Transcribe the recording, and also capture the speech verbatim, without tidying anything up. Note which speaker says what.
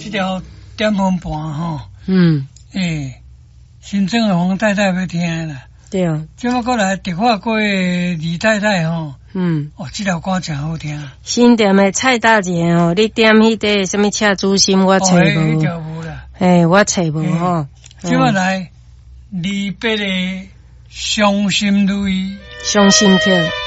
Speaker 1: 这条点风盘吼，
Speaker 2: 嗯，
Speaker 1: 诶，新郑的黄太太要听啦。
Speaker 2: 对啊，
Speaker 1: 即摆过来迪化过李太太吼，
Speaker 2: 嗯，
Speaker 1: 哦，这条歌真好听。
Speaker 2: 新店的蔡大姐哦，你点迄个什么赤珠心我找
Speaker 1: 哦，迄
Speaker 2: 无？
Speaker 1: 条无啦。
Speaker 2: 诶，我找无吼。
Speaker 1: 即摆来李白的《伤心女》。
Speaker 2: 伤心曲。